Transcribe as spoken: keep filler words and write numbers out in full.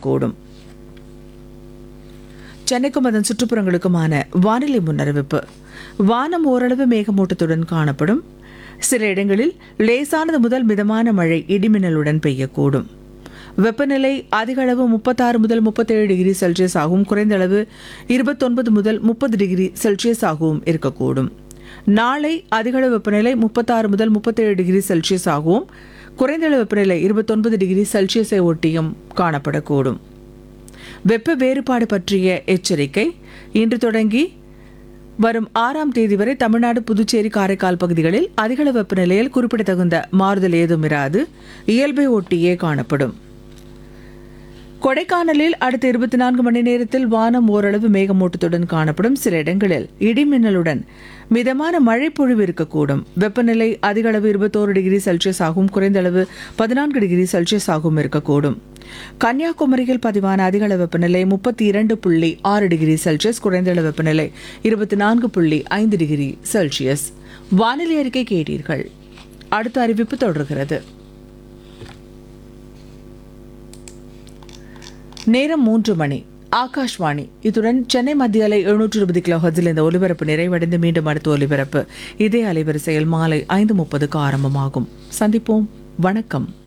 பெய்யக்கூடும். சென்னைக்கும் அதன் சுற்றுப்புறங்களுக்குமான வானிலை முன்னறிவிப்பு. வானம் ஓரளவு மேகமூட்டத்துடன் காணப்படும். சில இடங்களில் லேசானது முதல் மிதமான மழை இடிமின்னலுடன் பெய்யக்கூடும். வெப்பநிலை அதிக அளவு முப்பத்தாறு முதல் முப்பத்தேழு டிகிரி செல்சியஸ் ஆகவும் குறைந்த அளவு இருபத்தொன்பது முதல் முப்பது டிகிரி செல்சியஸ் ஆகவும் இருக்கக்கூடும். நாளை அதிக அளவு வெப்பநிலை முப்பத்தாறு முதல் முப்பத்தேழு டிகிரி செல்சியஸ் ஆகவும் குறைந்த அளவு வெப்பநிலை இருபத்தொன்பது டிகிரி செல்சியஸை ஒட்டியும் காணப்படக்கூடும். வெப்ப வேறுபாடு பற்றிய எச்சரிக்கை. இன்று தொடங்கி வரும் ஆறாம் தேதி வரை தமிழ்நாடு, புதுச்சேரி, காரைக்கால் பகுதிகளில் அதிகளவு வெப்பநிலையில் குறிப்பிடத்தகுந்த மாறுதல் ஏதும் இராது. இயல்பை ஒட்டியே காணப்படும். கொடைக்கானலில் அடுத்த இருபத்தி நான்கு மணி நேரத்தில் வானம் ஓரளவு மேகமூட்டத்துடன் காணப்படும். சில இடங்களில் இடிமின்னலுடன் மிதமான மழை பொழிவு இருக்கக்கூடும். வெப்பநிலை அதிக அளவு இருபத்தோரு டிகிரி செல்சியஸ் ஆகவும் குறைந்த அளவு பதினான்கு டிகிரி செல்சியஸ் ஆகவும் இருக்கக்கூடும். கன்னியாகுமரியில் பதிவான அதிக அளவு வெப்பநிலை முப்பத்தி இரண்டு புள்ளி ஆறு டிகிரி செல்சியஸ், குறைந்த அளவு வெப்பநிலை இருபத்தி நான்கு புள்ளி ஐந்து டிகிரி செல்சியஸ். வானிலை அறிக்கை கேட்டீர்கள். அடுத்த அறிவிப்பு தொடர்கிறது. நேரம் மூன்று மணி. ஆகாஷ்வாணி. இத்துடன் சென்னை மத்திய அலை எழுநூற்று இருபது கிலோ ஹெர்ட்ஸில் இந்த ஒலிபரப்பு நிறைவடைந்து மீண்டும் அடுத்த ஒலிபரப்பு இதே அலைவரிசையில் மாலை ஐந்து முப்பதுக்கு ஆரம்பமாகும். சந்திப்போம். வணக்கம்.